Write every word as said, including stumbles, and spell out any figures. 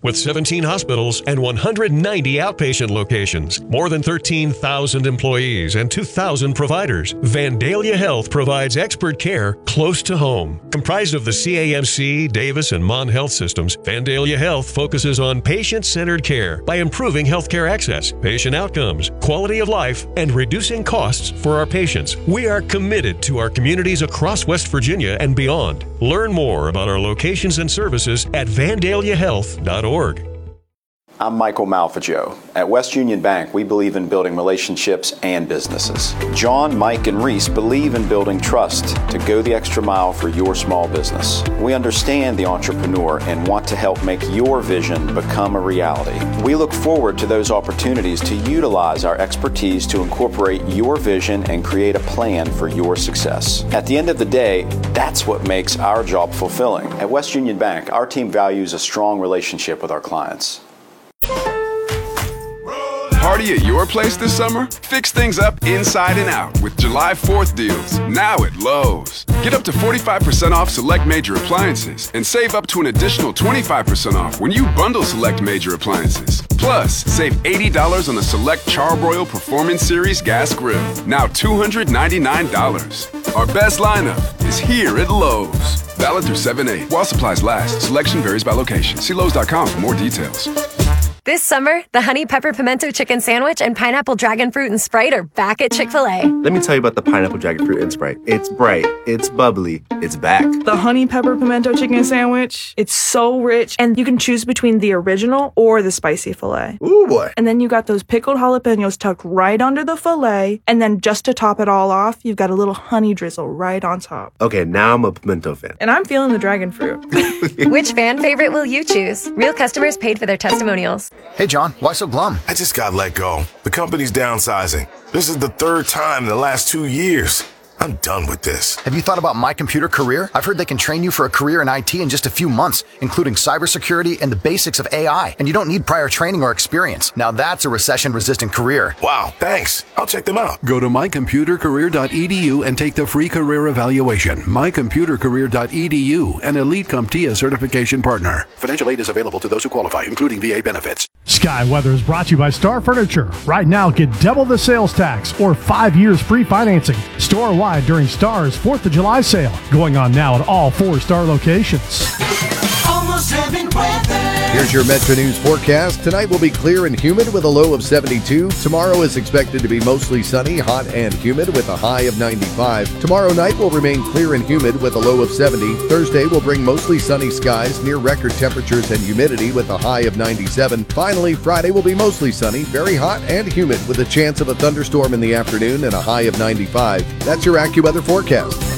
With seventeen hospitals and one hundred ninety outpatient locations, more than thirteen thousand employees, and two thousand providers, Vandalia Health provides expert care close to home. Comprised of the C A M C, Davis, and Mon Health systems, Vandalia Health focuses on patient-centered care by improving healthcare access, patient outcomes, quality of life, and reducing costs for our patients. We are committed to our communities across West Virginia and beyond. Learn more about our locations and services at vandalia health dot org. I'm Michael Malfagio. At West Union Bank, we believe in building relationships and businesses. John, Mike, and Reese believe in building trust to go the extra mile for your small business. We understand the entrepreneur and want to help make your vision become a reality. We look forward to those opportunities to utilize our expertise to incorporate your vision and create a plan for your success. At the end of the day, that's what makes our job fulfilling. At West Union Bank, our team values a strong relationship with our clients. Party at your place this summer? Fix things up inside and out with July fourth deals, now at Lowe's. Get up to forty-five percent off select major appliances and save up to an additional twenty-five percent off when you bundle select major appliances. Plus, save eighty dollars on the select Charbroil Performance Series gas grill, now two hundred ninety-nine dollars. Our best lineup is here at Lowe's. Valid through seven eight. While supplies last, selection varies by location. See Lowe's dot com for more details. This summer, the Honey Pepper Pimento Chicken Sandwich and Pineapple Dragon Fruit and Sprite are back at Chick-fil-A. Let me tell you about the Pineapple Dragon Fruit and Sprite. It's bright, it's bubbly, it's back. The Honey Pepper Pimento Chicken Sandwich, it's so rich, and you can choose between the original or the spicy filet. Ooh, boy. And then you got those pickled jalapenos tucked right under the filet, and then just to top it all off, you've got a little honey drizzle right on top. Okay, now I'm a pimento fan. And I'm feeling the dragon fruit. Which fan favorite will you choose? Real customers paid for their testimonials. Hey, John, why so glum? I just got let go. The company's downsizing. This is the third time in the last two years. I'm done with this. Have you thought about My Computer Career? I've heard they can train you for a career in I T in just a few months, including cybersecurity and the basics of A I. And you don't need prior training or experience. Now that's a recession-resistant career. Wow, thanks. I'll check them out. Go to my computer career dot e d u and take the free career evaluation. my computer career dot e d u, an Elite CompTIA certification partner. Financial aid is available to those who qualify, including V A benefits. Sky Weather is brought to you by Star Furniture. Right now, get double the sales tax or five years free financing. Store-wide during Star's fourth of July sale. Going on now at all four Star locations. Almost heaven weather. Here's your Metro News forecast. Tonight will be clear and humid with a low of seventy-two. Tomorrow is expected to be mostly sunny, hot and humid with a high of ninety-five. Tomorrow night will remain clear and humid with a low of seventy. Thursday will bring mostly sunny skies, near record temperatures and humidity with a high of ninety-seven. Finally, Friday will be mostly sunny, very hot and humid with a chance of a thunderstorm in the afternoon and a high of ninety-five. That's your AccuWeather forecast.